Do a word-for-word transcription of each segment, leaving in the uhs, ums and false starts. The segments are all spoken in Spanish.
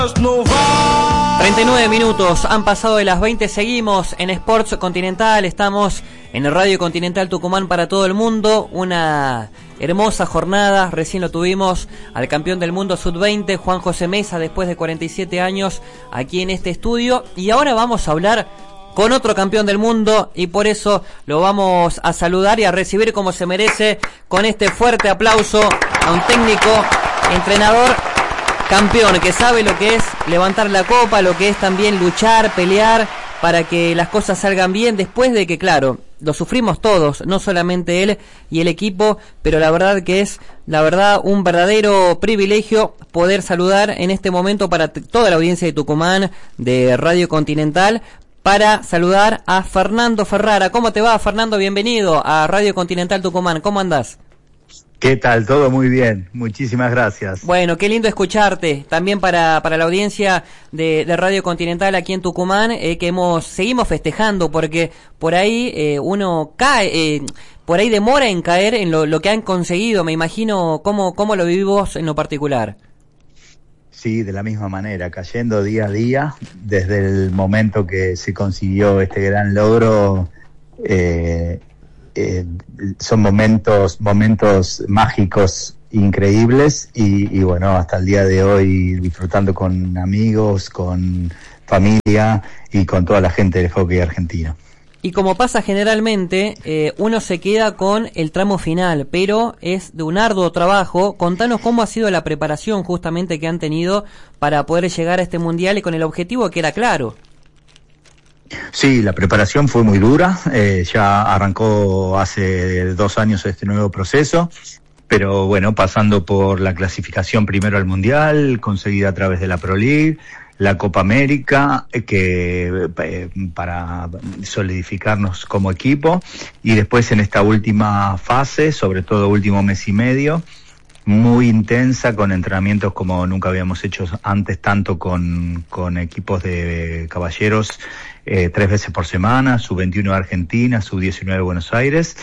treinta y nueve minutos han pasado de las veinte, seguimos en Sports Continental, estamos en el Radio Continental Tucumán para todo el mundo, una hermosa jornada, recién lo tuvimos al campeón del mundo sub veinte, Juan José Meza, después de cuarenta y siete años aquí en este estudio, y ahora vamos a hablar con otro campeón del mundo y por eso lo vamos a saludar y a recibir como se merece con este fuerte aplauso a un técnico, entrenador, campeón, que sabe lo que es levantar la copa, lo que es también luchar, pelear para que las cosas salgan bien, después de que, claro, lo sufrimos todos, no solamente él y el equipo, pero la verdad que es, la verdad, un verdadero privilegio poder saludar en este momento para t- toda la audiencia de Tucumán, de Radio Continental, para saludar a Fernando Ferrara. ¿Cómo te va, Fernando? Bienvenido a Radio Continental Tucumán. ¿Cómo andás? ¿Qué tal? Todo muy bien. Muchísimas gracias. Bueno, qué lindo escucharte. También para para la audiencia de, de Radio Continental aquí en Tucumán, eh, que hemos seguimos festejando porque por ahí eh, uno cae, eh, por ahí demora en caer en lo, lo que han conseguido. Me imagino cómo, cómo lo vivís vos en lo particular. Sí, de la misma manera, cayendo día a día, desde el momento que se consiguió este gran logro, eh, eh, son momentos, momentos mágicos increíbles y, y bueno, hasta el día de hoy disfrutando con amigos, con familia y con toda la gente del hockey argentino. Y como pasa generalmente, eh, uno se queda con el tramo final, pero es de un arduo trabajo. Contanos cómo ha sido la preparación justamente que han tenido para poder llegar a este mundial y con el objetivo que era claro. Sí, la preparación fue muy dura, eh, ya arrancó hace dos años este nuevo proceso, pero bueno, pasando por la clasificación primero al mundial, conseguida a través de la Pro League, la Copa América, que eh, para solidificarnos como equipo, y después en esta última fase, sobre todo último mes y medio, muy intensa, con entrenamientos como nunca habíamos hecho antes, tanto con, con equipos de caballeros, eh, tres veces por semana, sub veintiuno de Argentina, sub diecinueve de Buenos Aires,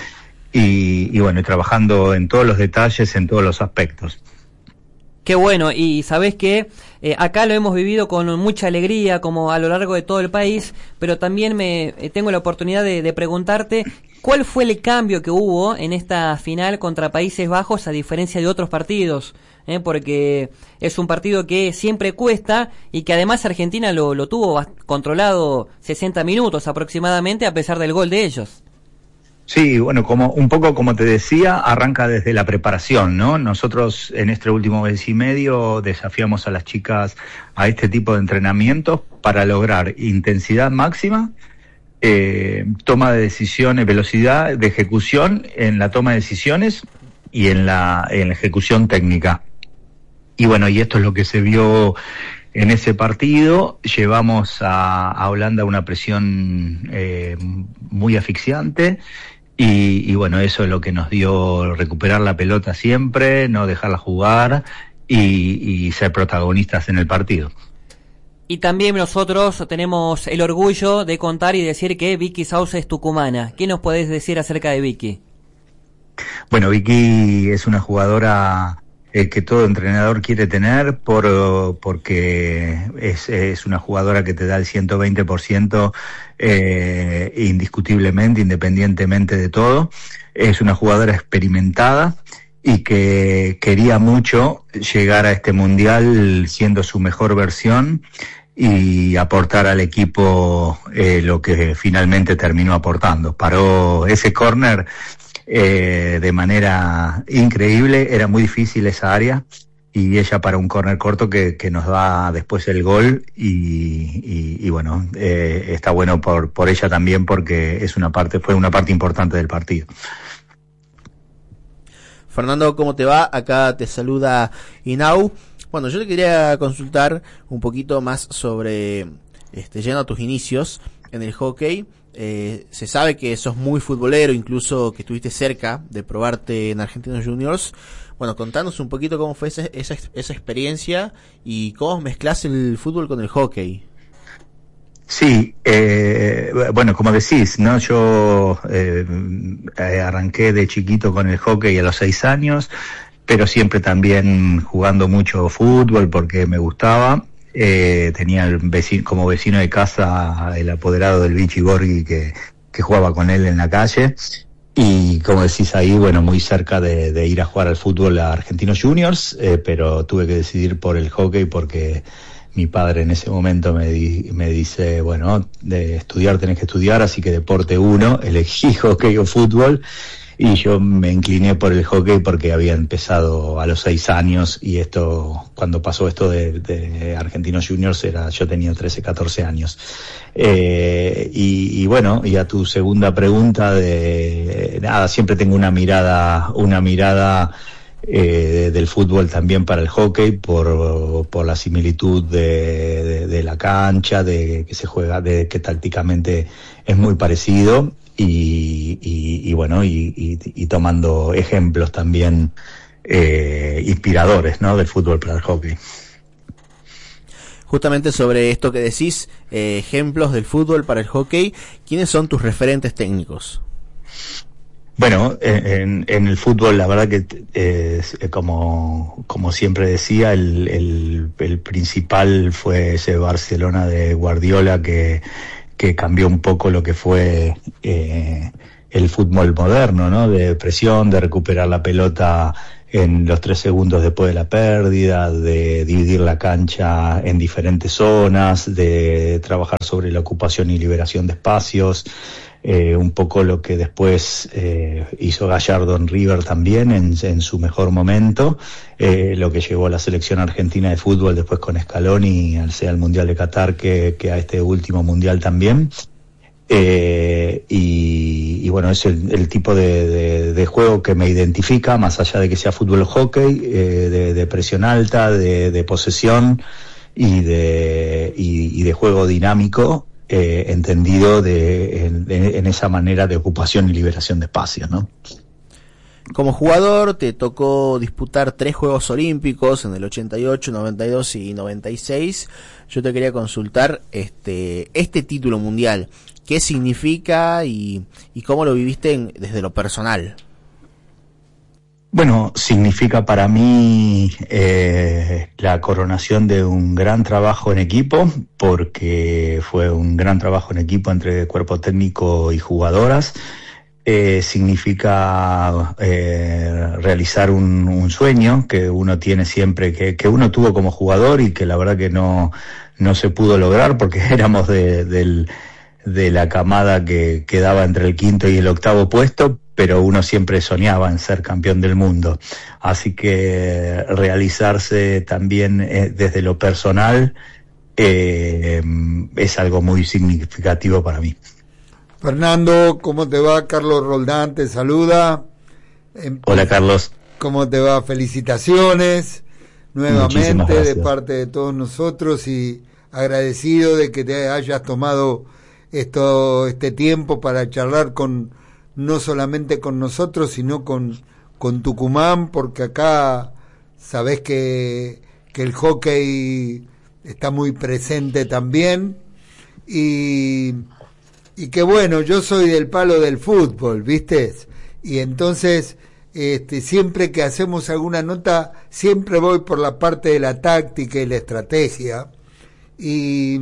y, y bueno, y trabajando en todos los detalles, en todos los aspectos. Qué bueno, y sabés que eh, acá lo hemos vivido con mucha alegría, como a lo largo de todo el país, pero también me eh, tengo la oportunidad de, de preguntarte cuál fue el cambio que hubo en esta final contra Países Bajos a diferencia de otros partidos, eh, porque es un partido que siempre cuesta y que además Argentina lo, lo tuvo controlado sesenta minutos aproximadamente a pesar del gol de ellos. Sí, bueno, como un poco como te decía, arranca desde la preparación, ¿no? Nosotros en este último mes y medio desafiamos a las chicas a este tipo de entrenamientos para lograr intensidad máxima, eh, toma de decisiones, velocidad de ejecución en la toma de decisiones y en la, en la ejecución técnica. Y bueno, y esto es lo que se vio en ese partido. Llevamos a, a Holanda una presión eh, muy asfixiante. Y, y bueno, eso es lo que nos dio recuperar la pelota siempre, no dejarla jugar y, y ser protagonistas en el partido. Y también nosotros tenemos el orgullo de contar y decir que Vicky Sauce es tucumana. ¿Qué nos podés decir acerca de Vicky? Bueno, Vicky es una jugadora eh, que todo entrenador quiere tener por porque es, es una jugadora que te da el ciento veinte por ciento eh, indiscutiblemente, independientemente de todo. Es una jugadora experimentada y que quería mucho llegar a este mundial siendo su mejor versión y aportar al equipo eh, lo que finalmente terminó aportando. Paró ese córner Eh, de manera increíble, era muy difícil esa área y ella para un córner corto que, que nos da después el gol y, y, y bueno, eh, está bueno por, por ella también porque es una parte, fue una parte importante del partido. Fernando, ¿cómo te va? Acá te saluda Inau. Bueno, yo te quería consultar un poquito más sobre, este, yendo a tus inicios en el hockey. Eh, se sabe que sos muy futbolero, incluso que estuviste cerca de probarte en Argentinos Juniors. Bueno, contanos un poquito cómo fue esa, esa, esa experiencia y cómo mezclás el fútbol con el hockey. Sí, eh, bueno, como decís, ¿no? Yo eh, arranqué de chiquito con el hockey a los seis años, pero siempre también jugando mucho fútbol porque me gustaba. eh, tenía el vecino, como vecino de casa el apoderado del Vichy Borghi que, que jugaba con él en la calle. Y como decís ahí, bueno, muy cerca de, de ir a jugar al fútbol a Argentinos Juniors, eh, pero tuve que decidir por el hockey porque mi padre en ese momento me, di, me dice, bueno, de estudiar tenés que estudiar, así que deporte uno, elegí hockey o fútbol, y yo me incliné por el hockey porque había empezado a los seis años, y esto, cuando pasó esto de, de Argentinos Juniors, era, yo tenía trece, catorce años. Eh, y, y bueno, y a tu segunda pregunta de, nada, siempre tengo una mirada, una mirada, Eh, del fútbol también para el hockey por, por la similitud de, de, de la cancha, de que se juega, de que tácticamente es muy parecido, y, y, y bueno, y, y, y tomando ejemplos también eh, inspiradores, ¿no?, del fútbol para el hockey. Justamente sobre esto que decís, eh, ejemplos del fútbol para el hockey, ¿quiénes son tus referentes técnicos? Bueno, en, en el fútbol la verdad que eh, como, como siempre decía, el, el, el principal fue ese Barcelona de Guardiola que, que cambió un poco lo que fue eh, el fútbol moderno, ¿no? De presión, de recuperar la pelota en los tres segundos después de la pérdida, de dividir la cancha en diferentes zonas, de trabajar sobre la ocupación y liberación de espacios. Eh, un poco lo que después eh, hizo Gallardo en River también en, en su mejor momento, eh, lo que llevó a la selección argentina de fútbol después con Scaloni, al sea el Mundial de Qatar que, que a este último Mundial también. Eh, y, y bueno, es el, el tipo de, de, de juego que me identifica, más allá de que sea fútbol o hockey, eh, de, de presión alta, de, de posesión y de, y, y de juego dinámico. Eh, entendido de, en, en esa manera de ocupación y liberación de espacios, ¿no? Como jugador te tocó disputar tres Juegos Olímpicos en el ochenta y ocho, noventa y dos y noventa y seis. Yo te quería consultar este este título mundial, ¿qué significa y, y cómo lo viviste en, desde lo personal? Bueno, significa para mí eh, la coronación de un gran trabajo en equipo, porque fue un gran trabajo en equipo entre cuerpo técnico y jugadoras. Eh, significa eh, realizar un, un sueño que uno tiene siempre, que, que uno tuvo como jugador y que la verdad que no, no se pudo lograr porque éramos de, del, de la camada que quedaba entre el quinto y el octavo puesto, pero uno siempre soñaba en ser campeón del mundo. Así que realizarse también eh, desde lo personal eh, es algo muy significativo para mí. Fernando, ¿cómo te va? Carlos Roldán te saluda. Hola, Carlos. ¿Cómo te va? Felicitaciones nuevamente de parte de todos nosotros y agradecido de que te hayas tomado esto este tiempo para charlar con no solamente con nosotros, sino con, con Tucumán, porque acá sabés que, que el hockey está muy presente también, y, y que bueno, yo soy del palo del fútbol, ¿viste? Y entonces, este, siempre que hacemos alguna nota, siempre voy por la parte de la táctica y la estrategia, y,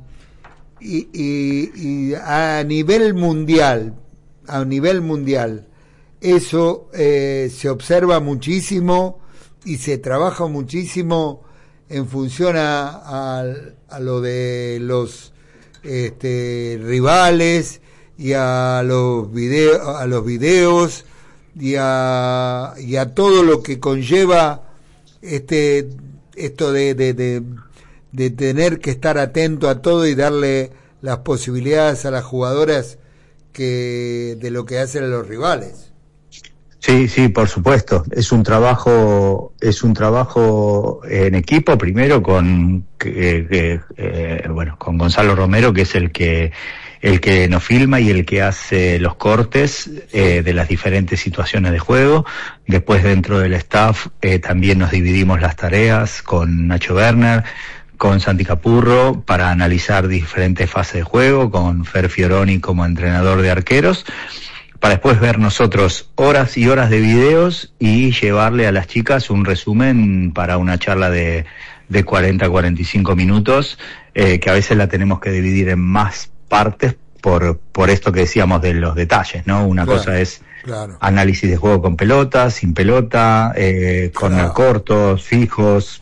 y, y, y a nivel mundial, a nivel mundial, eso eh, se observa muchísimo y se trabaja muchísimo en función a, a, a lo de los este, rivales y a los videos, a los videos y a, y a todo lo que conlleva este esto de, de, de, de tener que estar atento a todo y darle las posibilidades a las jugadoras que de lo que hacen los rivales. Sí, sí, por supuesto. Es un trabajo, es un trabajo en equipo, primero con, eh, eh, bueno, con Gonzalo Romero, que es el que, el que nos filma y el que hace los cortes eh, de las diferentes situaciones de juego. Después, dentro del staff, eh, también nos dividimos las tareas con Nacho Werner, con Santi Capurro, para analizar diferentes fases de juego, con Fer Fioroni como entrenador de arqueros, para después ver nosotros horas y horas de videos y llevarle a las chicas un resumen para una charla de, de cuarenta a cuarenta y cinco minutos, eh, que a veces la tenemos que dividir en más partes por, por esto que decíamos de los detalles, ¿no? Una claro, cosa es claro. análisis de juego con pelota, sin pelota, eh, claro. corner cortos, fijos,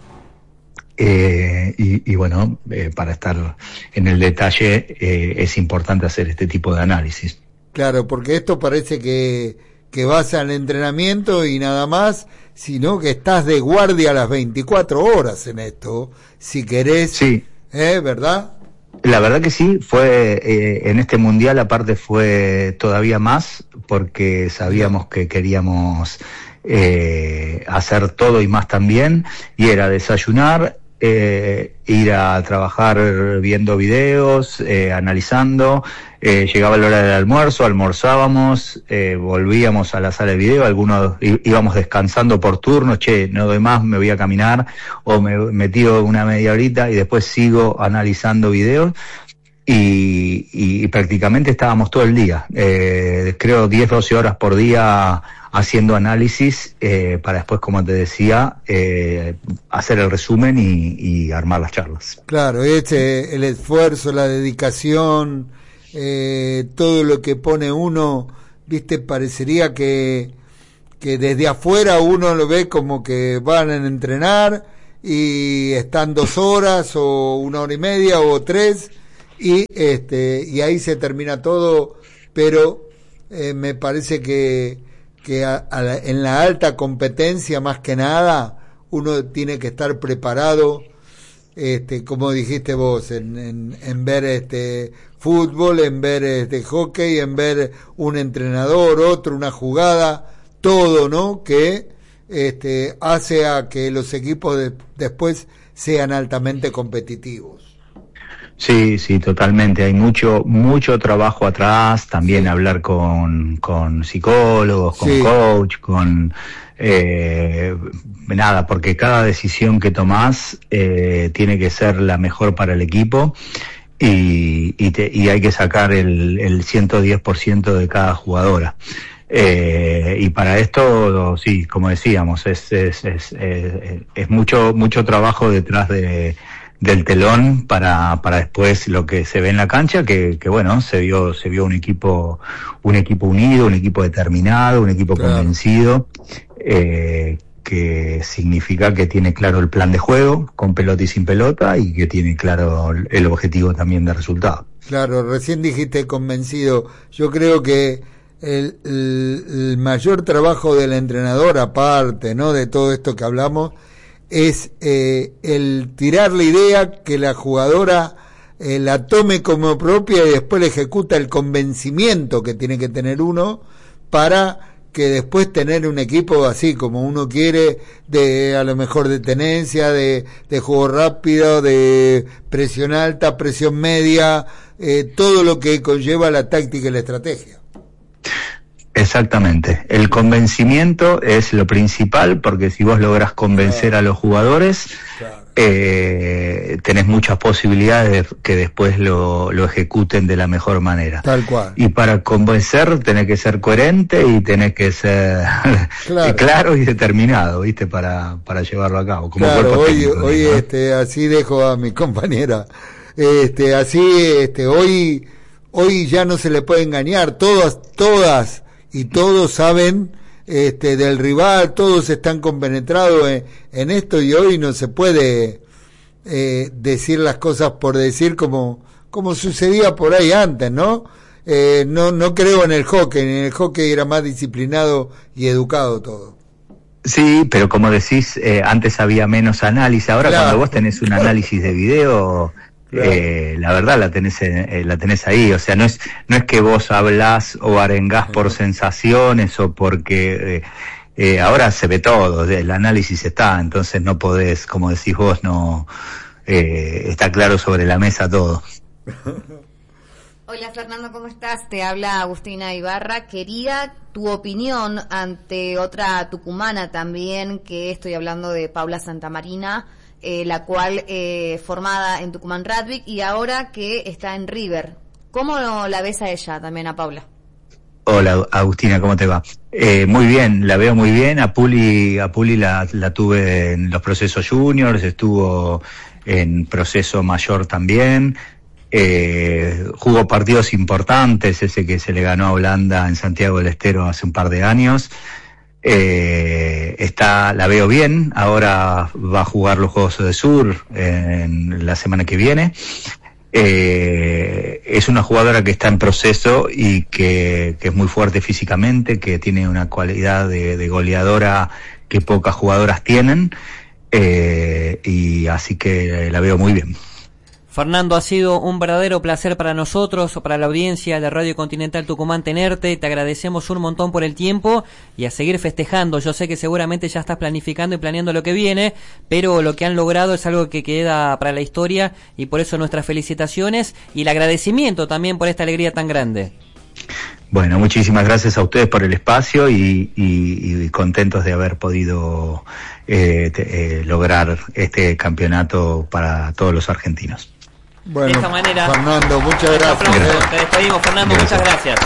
eh, y, y bueno, eh, para estar en el detalle eh, es importante hacer este tipo de análisis. Claro, porque esto parece que, que vas al entrenamiento y nada más, sino que estás de guardia las veinticuatro horas en esto, si querés, sí. ¿eh? ¿Verdad? La verdad que sí, fue eh, en este mundial aparte fue todavía más, porque sabíamos que queríamos eh, hacer todo y más también, y era desayunar, eh, ir a trabajar viendo videos, eh, analizando, eh, llegaba la hora del almuerzo, almorzábamos, eh, volvíamos a la sala de video, algunos íbamos descansando por turno, che, no doy más, me voy a caminar, o me, me tiro una media horita y después sigo analizando videos, y, y, y prácticamente estábamos todo el día, eh, creo diez, doce horas por día haciendo análisis, eh, para después, como te decía, eh, hacer el resumen y, y armar las charlas. Claro, este, el esfuerzo, la dedicación, eh, todo lo que pone uno, viste, parecería que, que desde afuera uno lo ve como que van a entrenar y están dos horas o una hora y media o tres y este y ahí se termina todo, pero eh, me parece que que a, a la, en la alta competencia más que nada uno tiene que estar preparado, este, como dijiste vos, en, en, en ver este fútbol, en ver este hockey, en ver un entrenador, otro, una jugada, todo, ¿no? Que este hace a que los equipos de, después sean altamente competitivos. Sí, sí, totalmente. Hay mucho, mucho trabajo atrás. También sí. hablar con, con psicólogos, con sí. coach, con eh, nada, porque cada decisión que tomás eh, tiene que ser la mejor para el equipo y, y, te, y hay que sacar el, el ciento diez por ciento de cada jugadora. Eh, y para esto, sí, como decíamos, es, es, es, es, es mucho, mucho trabajo detrás de del telón para para después lo que se ve en la cancha, que, que bueno, se vio se vio un equipo un equipo unido, un equipo determinado, un equipo claro. convencido, eh, que significa que tiene claro el plan de juego, con pelota y sin pelota, y que tiene claro el objetivo también de resultado. Claro, recién dijiste convencido. Yo creo que el, el, el mayor trabajo del entrenador, aparte, ¿no?, de todo esto que hablamos, es eh, el tirar la idea, que la jugadora eh, la tome como propia y después le ejecuta el convencimiento que tiene que tener uno para que después tener un equipo así como uno quiere, de a lo mejor de tenencia, de, de juego rápido, de presión alta, presión media, eh, todo lo que conlleva la táctica y la estrategia. Exactamente, el convencimiento es lo principal, porque si vos lográs convencer claro. a los jugadores, claro. eh, tenés muchas posibilidades de que después lo, lo ejecuten de la mejor manera. Tal cual. Y para convencer tenés que ser coherente y tenés que ser claro, claro y determinado, ¿viste? Para, para llevarlo a cabo. Como claro, hoy, técnico, hoy ¿no? este, así dejo a mi compañera, este, así, este, hoy, hoy ya no se le puede engañar, todas, todas, y todos saben este del rival, todos están compenetrados en, en esto, y hoy no se puede eh, decir las cosas por decir, como como sucedía por ahí antes, ¿no? Eh, no no creo en el hockey, en el hockey era más disciplinado y educado todo. Sí, pero como decís, eh, antes había menos análisis. Ahora claro. cuando vos tenés un análisis de video, claro. eh, la verdad la tenés eh, la tenés ahí. O sea, no es no es que vos hablás o arengás por sensaciones o porque eh, eh, ahora se ve todo, el análisis está, entonces no podés, como decís vos, no eh, está claro sobre la mesa todo. Hola Fernando, ¿cómo estás? Te habla Agustina Ibarra. Quería tu opinión ante otra tucumana también, que estoy hablando de Paula Santamarina, eh, la cual eh, formada en Tucumán Radvic y ahora que está en River. ¿Cómo la ves a ella también, a Paula? Hola Agustina, ¿cómo te va? Eh, muy bien, la veo muy bien. A Puli, a Puli la, la tuve en los procesos juniors, estuvo en proceso mayor también. Eh, jugó partidos importantes, ese que se le ganó a Holanda en Santiago del Estero hace un par de años. Eh, está, la veo bien. Ahora va a jugar los Juegos de Sur en la semana que viene. Eh, es una jugadora que está en proceso y que, que es muy fuerte físicamente, que tiene una cualidad de, de goleadora que pocas jugadoras tienen, eh, y así que la veo muy bien. Fernando, ha sido un verdadero placer para nosotros, para la audiencia de Radio Continental Tucumán tenerte. Te agradecemos un montón por el tiempo y a seguir festejando. Yo sé que seguramente ya estás planificando y planeando lo que viene, pero lo que han logrado es algo que queda para la historia y por eso nuestras felicitaciones y el agradecimiento también por esta alegría tan grande. Bueno, muchísimas gracias a ustedes por el espacio y, y, y contentos de haber podido eh, te, eh, lograr este campeonato para todos los argentinos. Bueno, de esta manera, Fernando, muchas gracias. Aplausos, te despedimos, Fernando, gracias. Muchas gracias.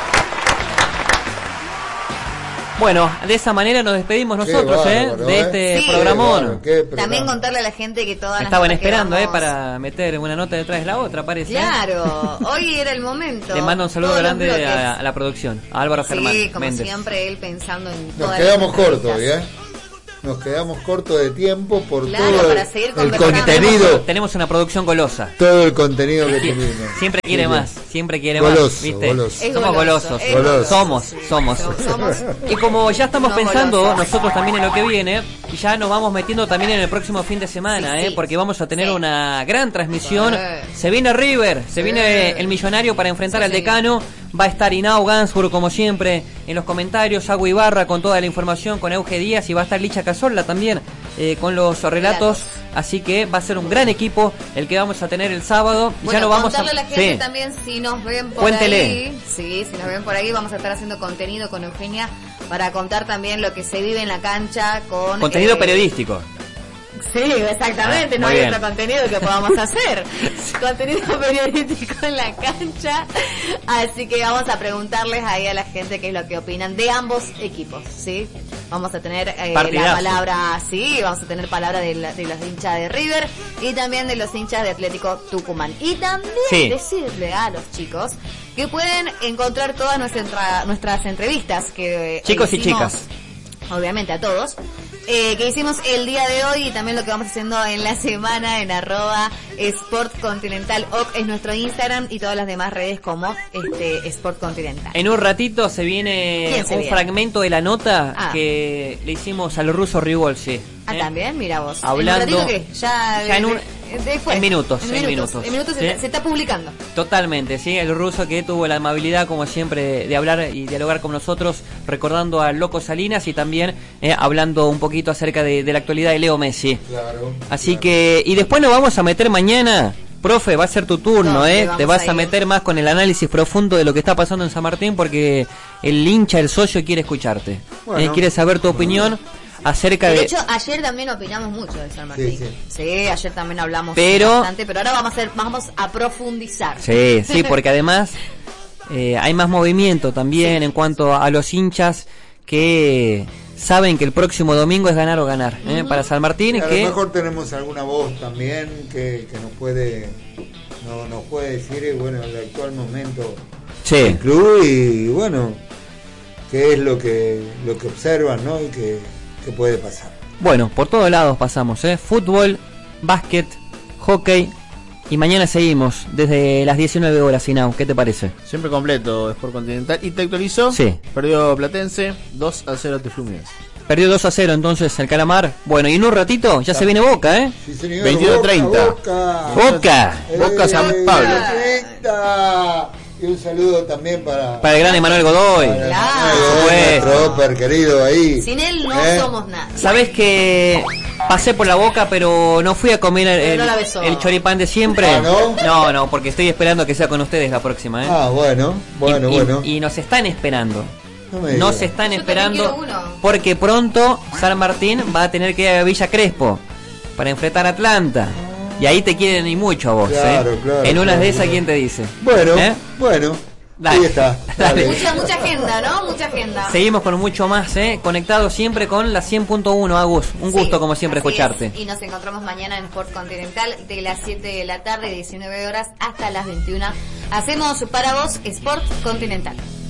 Bueno, de esa manera nos despedimos nosotros, bárbaro, ¿eh? De este sí, programón. Bárbaro, También contarle a la gente que todas las estaban esperando, vamos... ¿eh? Para meter una nota detrás de la otra, parece. Claro, hoy era el momento. Le mando un saludo grande a, a la producción, a Álvaro sí, Germán. Sí, como Méndez. siempre, él pensando en Nos todas quedamos cortos, ¿eh? Nos quedamos cortos de tiempo por claro, todo para el, el contenido. Tenemos, tenemos una producción golosa. Todo el contenido que tenemos. Siempre quiere sí, más, siempre quiere goloso, más. ¿Viste? Goloso. Somos golosos. Goloso. Somos, somos. somos. Y como ya estamos no pensando goloso. Nosotros también en lo que viene, ya nos vamos metiendo también en el próximo fin de semana, sí, ¿eh? Porque vamos a tener sí. una gran transmisión. Sí. Se viene River, se sí. viene el Millonario para enfrentar sí, al Decano. Va a estar Inau Gansburg, como siempre, en los comentarios, Agua Ibarra con toda la información, con Euge Díaz, y va a estar Licha Cazorla también eh, con los relatos. Así que va a ser un gran equipo el que vamos a tener el sábado. Bueno, ya lo vamos contarle a la gente sí. también, si nos ven por Cuéntele. ahí. Sí, si nos ven por ahí, vamos a estar haciendo contenido con Eugenia para contar también lo que se vive en la cancha con... Contenido eh, periodístico. Sí, exactamente, ah, no hay bien. otro contenido que podamos hacer. Contenido periodístico en la cancha. Así que vamos a preguntarles ahí a la gente qué es lo que opinan de ambos equipos, ¿sí? Vamos a tener eh, la palabra, sí, vamos a tener palabra de, la, de los hinchas de River y también de los hinchas de Atlético Tucumán. Y también sí. decirle a los chicos que pueden encontrar todas nuestra, nuestras entrevistas que chicos hicimos, y chicas. Obviamente a todos. Eh, que hicimos el día de hoy y también lo que vamos haciendo en la semana en arroba Sport Continental O C es nuestro Instagram y todas las demás redes como este Sport Continental. En un ratito se viene se un viene? fragmento de la nota ah. que le hicimos al ruso Rivolsi. Ah, ¿eh? También, mira vos. Hablando. ¿En un ratito qué? Ya, ya en un... Después, en minutos, en en minutos, minutos. En minutos ¿sí? se, se está publicando. Totalmente, sí, el ruso que tuvo la amabilidad como siempre de hablar y dialogar con nosotros, recordando al Loco Salinas y también eh, hablando un poquito acerca de, de la actualidad de Leo Messi. Claro. Así claro. que, y después nos vamos a meter mañana, profe, va a ser tu turno, no, eh, te vas a, a meter más con el análisis profundo de lo que está pasando en San Martín porque el hincha, el socio quiere escucharte, bueno, eh, quiere saber tu opinión. Acerca de... de hecho, ayer también opinamos mucho de San Martín. Sí, sí. sí ayer también hablamos pero... bastante, pero ahora vamos a hacer, vamos a profundizar. Sí, sí, porque además eh, hay más movimiento también sí. en cuanto a los hinchas que saben que el próximo domingo es ganar o ganar, ¿eh? uh-huh. para San Martín. A que... lo mejor tenemos alguna voz también que, que nos puede no, nos puede decir, bueno, el actual momento sí. del club y bueno, qué es lo que lo que observan, ¿no? Y que ¿qué puede pasar? Bueno, por todos lados pasamos, ¿eh? Fútbol, básquet, hockey y mañana seguimos desde las diecinueve horas, Inau, ¿qué te parece? Siempre completo, Sport Continental. ¿Y te actualizó? Sí. Perdió Platense, dos a cero ante Fluminense. Perdió dos a cero entonces el Calamar. Bueno, y en un ratito ya se viene Boca, ¿eh? Sí, señor. veintiuno a treinta. Boca. Boca. Eh, Boca San Pablo. Y un saludo también para... Para el gran Emanuel Godoy. Claro. Emanuel, nuestro Oper querido ahí. Sin él no ¿Eh? somos nada. ¿Sabés que pasé por la Boca, pero no fui a comer el, no el choripán de siempre? ¿Ah, no? No, no, porque estoy esperando que sea con ustedes la próxima, ¿eh? Ah, bueno, bueno, y, bueno. Y, y nos están esperando. No Nos están Yo esperando porque pronto San Martín va a tener que ir a Villa Crespo para enfrentar a Atlanta. Y ahí te quieren y mucho a vos, claro, ¿eh? claro, en unas claro, de esas, claro. ¿quién te dice? Bueno, ¿Eh? bueno. Dale. Ahí está. Dale. Mucha, mucha agenda, ¿no? Mucha agenda. Seguimos con mucho más, ¿eh? Conectados siempre con la cien punto uno, Agus. Un gusto, Sí, como siempre, así escucharte. es. Y nos encontramos mañana en Sport Continental de las siete de la tarde, diecinueve horas, hasta las veintiuna. Hacemos para vos Sport Continental.